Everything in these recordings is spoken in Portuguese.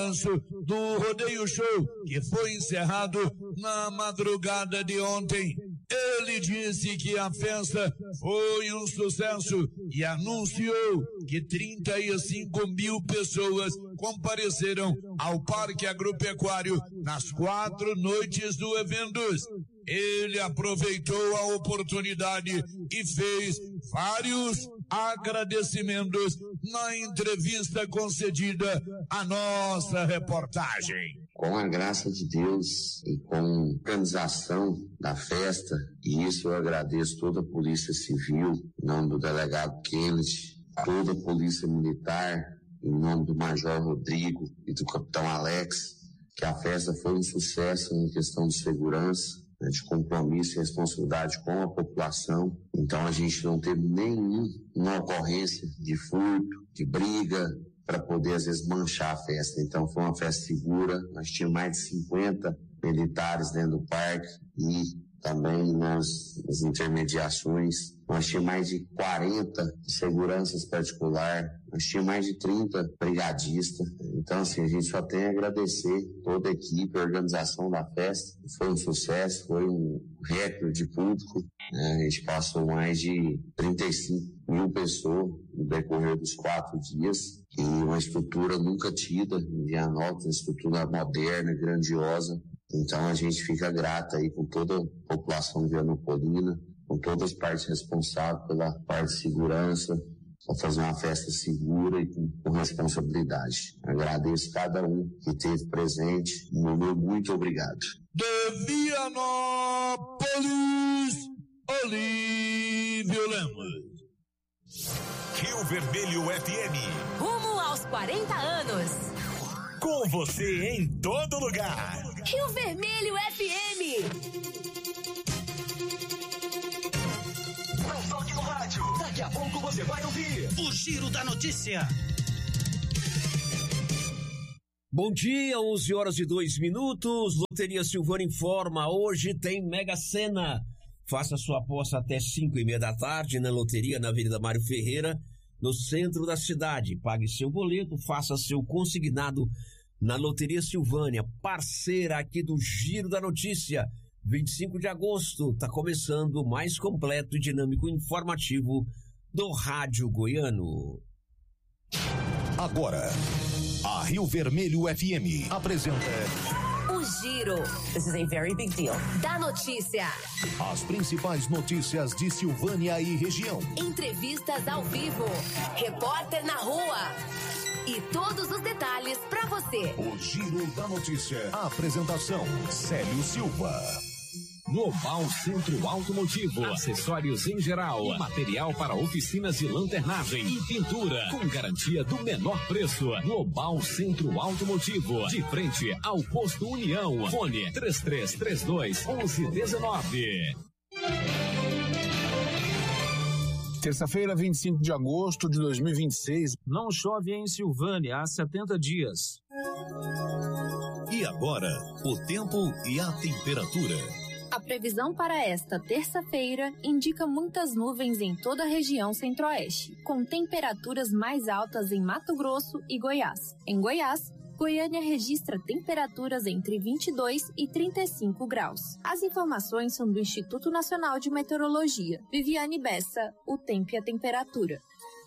balanço do Rodeio Show, que foi encerrado na madrugada de ontem. Ele disse que a festa foi um sucesso e anunciou que 35 mil pessoas compareceram ao Parque Agropecuário nas 4 noites do evento. Ele aproveitou a oportunidade e fez vários agradecimentos na entrevista concedida à nossa reportagem. Com a graça de Deus e com a organização da festa, e isso eu agradeço toda a Polícia Civil, em nome do delegado Kennedy, toda a Polícia Militar, em nome do Major Rodrigo e do Capitão Alex, que a festa foi um sucesso em questão de segurança, de compromisso e responsabilidade com a população. Então a gente não teve nenhuma ocorrência de furto, de briga, para poder às vezes manchar a festa. Então foi uma festa segura. Nós tínhamos mais de 50 militares dentro do parque e também nas intermediações nós tínhamos mais de 40 seguranças particular, nós tínhamos mais de 30 brigadistas. Então assim, a gente só tem a agradecer toda a equipe, a organização da festa. Foi um sucesso, foi um recorde público, né? A gente passou mais de 35 mil pessoas no decorrer dos 4 dias, e uma estrutura nunca tida em Vianópolis, uma estrutura moderna, grandiosa. Então a gente fica grato aí com toda a população vianopolina, com todas as partes responsáveis pela parte de segurança, para fazer uma festa segura e com responsabilidade. Agradeço cada um que esteve presente. Meu muito obrigado. De Vianópolis, Olívio Lemos. Rio Vermelho FM. Rumo aos 40 anos. Com você em todo lugar. Rio Vermelho FM. Não toque no rádio. Daqui a pouco você vai ouvir o Giro da Notícia. Bom dia, 11h02. Loteria Silvânia informa, hoje tem Mega Sena. Faça sua aposta até 5h30 da tarde na loteria, na Avenida Mário Ferreira, no centro da cidade. Pague seu boleto, faça seu consignado na Loteria Silvânia, parceira aqui do Giro da Notícia. 25 de agosto, está começando o mais completo e dinâmico informativo do Rádio Goiano. Agora, a Rio Vermelho FM apresenta O Giro. This is a very big deal. Da notícia. as principais notícias de Silvânia e região. Entrevistas ao vivo. Repórter na rua. E todos os detalhes para você. O Giro da Notícia. A apresentação: Célio Silva. Global Centro Automotivo, acessórios em geral, material para oficinas de lanternagem e pintura, com garantia do menor preço. Global Centro Automotivo, de frente ao Posto União. Fone 3332-1119. Terça-feira, 25 de agosto de 2026. Não chove em Silvânia há 70 dias. E agora, o tempo e a temperatura. A previsão para esta terça-feira indica muitas nuvens em toda a região centro-oeste, com temperaturas mais altas em Mato Grosso e Goiás. Em Goiás, Goiânia registra temperaturas entre 22 e 35 graus. As informações são do Instituto Nacional de Meteorologia. Viviane Bessa, o tempo e a temperatura.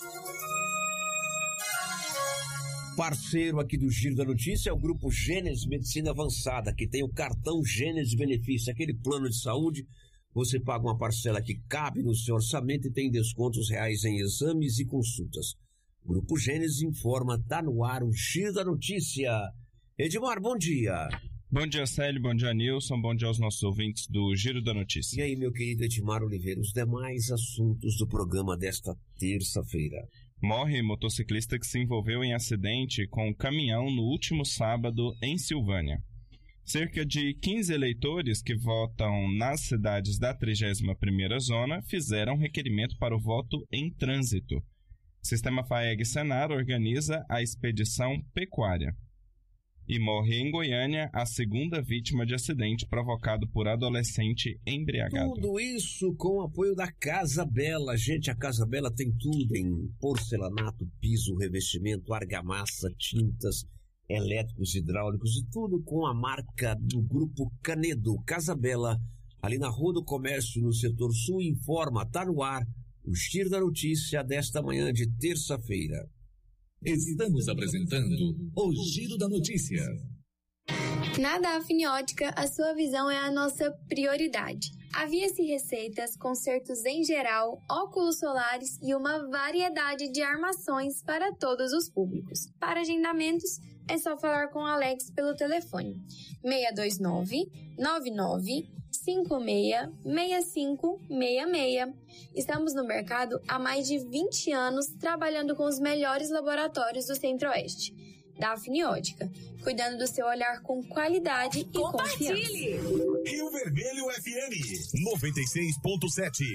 Parceiro aqui do Giro da Notícia é o Grupo Gênesis Medicina Avançada, que tem o cartão Gênesis Benefício, aquele plano de saúde. Você paga uma parcela que cabe no seu orçamento e tem descontos reais em exames e consultas. O Grupo Gênesis informa, tá no ar o Giro da Notícia. Edmar, bom dia. Bom dia, Célio, bom dia, Nilson, bom dia aos nossos ouvintes do Giro da Notícia. E aí, meu querido Edmar Oliveira, os demais assuntos do programa desta terça-feira. Morre motociclista que se envolveu em acidente com um caminhão no último sábado em Silvânia. Cerca de 15 eleitores que votam nas cidades da 31ª Zona fizeram requerimento para o voto em trânsito. Sistema FAEG Senar organiza a expedição pecuária. E morre em Goiânia a segunda vítima de acidente provocado por adolescente embriagado. Tudo isso com o apoio da Casa Bela. Gente, a Casa Bela tem tudo em porcelanato, piso, revestimento, argamassa, tintas, elétricos, hidráulicos e tudo com a marca do Grupo Canedo. Casa Bela, ali na Rua do Comércio, no setor sul, informa, tá no ar, o Giro da Notícia desta manhã de terça-feira. Estamos apresentando o Giro da Notícia. Na Dafniótica, a sua visão é a nossa prioridade. Havia-se receitas, consertos em geral, óculos solares e uma variedade de armações para todos os públicos. Para agendamentos, é só falar com o Alex pelo telefone 629-9956-6566. Estamos no mercado há mais de 20 anos trabalhando com os melhores laboratórios do Centro-Oeste. Dafniótica, cuidando do seu olhar com qualidade e confiança. Rio Vermelho FM 96.7.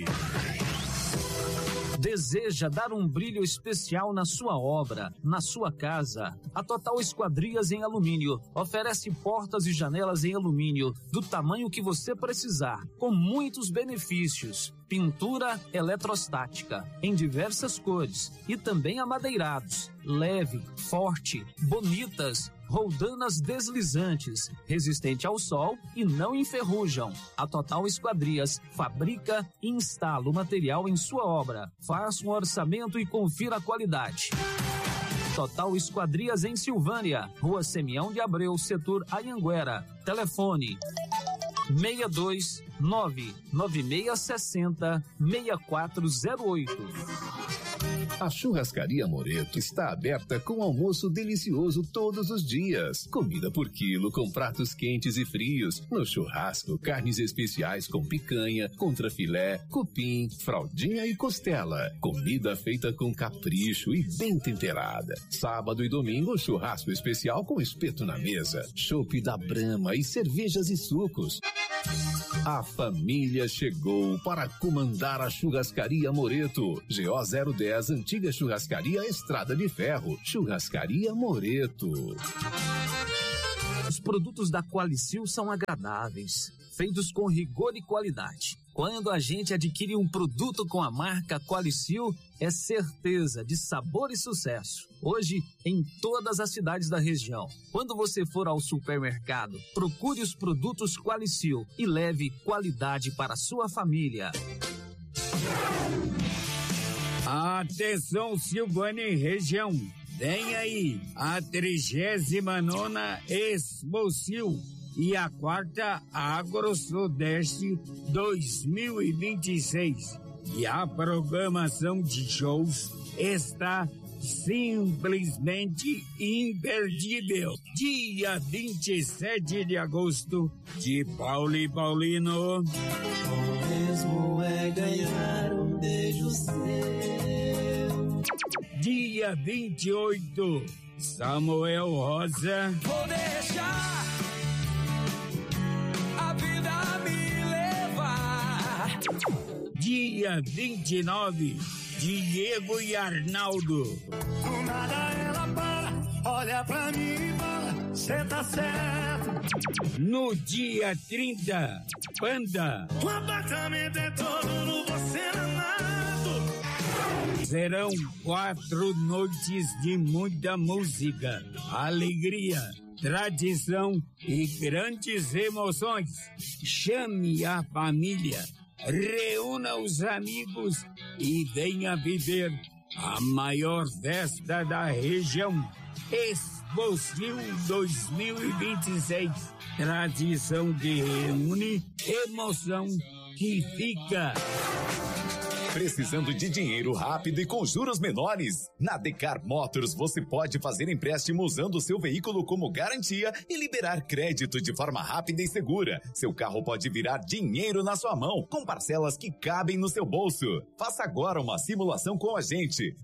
Deseja dar um brilho especial na sua obra, na sua casa? A Total Esquadrias em Alumínio oferece portas e janelas em alumínio do tamanho que você precisar, com muitos benefícios. Pintura eletrostática em diversas cores e também amadeirados, leve, forte, bonitas, roldanas deslizantes, resistente ao sol e não enferrujam. A Total Esquadrias fabrica e instala o material em sua obra. Faça um orçamento e confira a qualidade. Total Esquadrias em Silvânia, Rua Semião de Abreu, setor Anhanguera. Telefone 629-9660-6408. A Churrascaria Moreto está aberta com almoço delicioso todos os dias. Comida por quilo com pratos quentes e frios. No churrasco, carnes especiais com picanha, contrafilé, cupim, fraldinha e costela. Comida feita com capricho e bem temperada. Sábado e domingo, churrasco especial com espeto na mesa. Chopp da Brahma e cervejas e sucos. A família chegou para comandar a Churrascaria Moreto. GO 010, antiga Churrascaria Estrada de Ferro. Churrascaria Moreto. Os produtos da Qualicil são agradáveis, feitos com rigor e qualidade. Quando a gente adquire um produto com a marca Qualicil, é certeza de sabor e sucesso. Hoje, em todas as cidades da região. Quando você for ao supermercado, procure os produtos Qualicil e leve qualidade para a sua família. Atenção, Silvânia e região. Vem aí a 39ª Exposil e a 4ª Agro-Sudeste 2026. E a programação de shows está simplesmente imperdível. Dia 27 de agosto, de Paulo e Paulino. O mesmo é ganhar um beijo seu. Dia 28, Samuel Rosa. Vou deixar a vida me levar. Dia 29, Diego e Arnaldo. Do nada ela para, olha pra mim e fala, cê tá certo. No dia 30, Panda. O apartamento é todo no você amado. Serão 4 noites de muita música, alegria, tradição e grandes emoções. Chame a família, reúna os amigos e venha viver a maior festa da região. Exposil 2026. Tradição que reúne, emoção que fica. Precisando de dinheiro rápido e com juros menores? Na Decar Motors você pode fazer empréstimo usando o seu veículo como garantia e liberar crédito de forma rápida e segura. Seu carro pode virar dinheiro na sua mão, com parcelas que cabem no seu bolso. Faça agora uma simulação com a gente.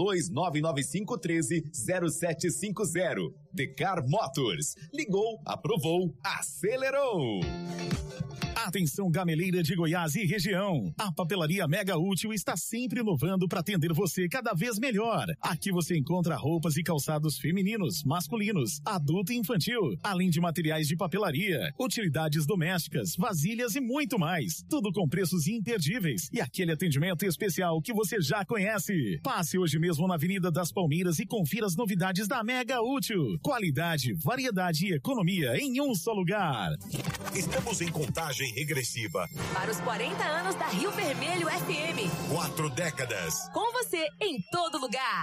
62-99513-0750. Decar Motors. Ligou, aprovou, acelerou. Atenção, gameleira de Goiás e região. A Papelaria Mega Útil está sempre inovando para atender você cada vez melhor. Aqui você encontra roupas e calçados femininos, masculinos, adulto e infantil, além de materiais de papelaria, utilidades domésticas, vasilhas e muito mais. Tudo com preços imperdíveis e aquele atendimento especial que você já conhece. Passe hoje mesmo na Avenida das Palmeiras e confira as novidades da Mega Útil. Qualidade, variedade e economia em um só lugar. Estamos em contagem regressiva para os 40 anos da Rio Vermelho FM. 4 décadas. Com você em todo lugar.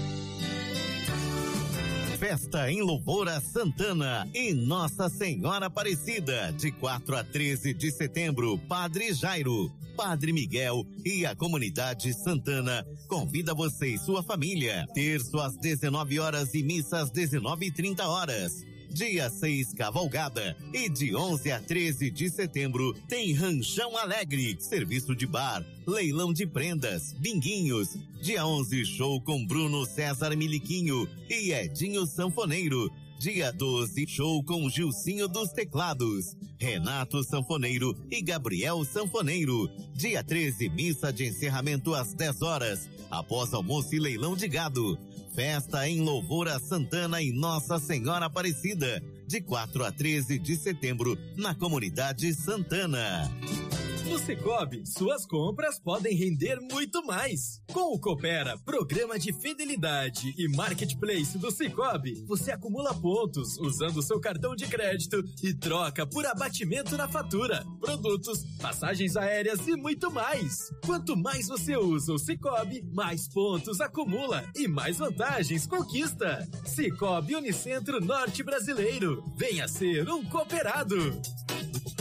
Festa em louvor a Santana e Nossa Senhora Aparecida, de 4 a 13 de setembro. Padre Jairo, Padre Miguel e a comunidade Santana convida você e sua família. Terço às 19 horas e missa às 19h30. Dia 6, cavalgada, e de 11 a 13 de setembro tem Ranchão Alegre, serviço de bar, leilão de prendas, binguinhos. Dia 11, show com Bruno César Miliquinho e Edinho Sanfoneiro. Dia 12, show com Gilcinho dos Teclados, Renato Sanfoneiro e Gabriel Sanfoneiro. Dia 13, missa de encerramento às 10 horas, após almoço e leilão de gado. Festa em louvor a Santana e Nossa Senhora Aparecida, de 4 a 13 de setembro, na comunidade Santana. No Sicoob, suas compras podem render muito mais. Com o Coopera, programa de fidelidade e marketplace do Sicoob, você acumula pontos usando seu cartão de crédito e troca por abatimento na fatura, produtos, passagens aéreas e muito mais. Quanto mais você usa o Sicoob, mais pontos acumula e mais vantagens conquista. Sicoob Unicentro Norte Brasileiro. Venha ser um cooperado.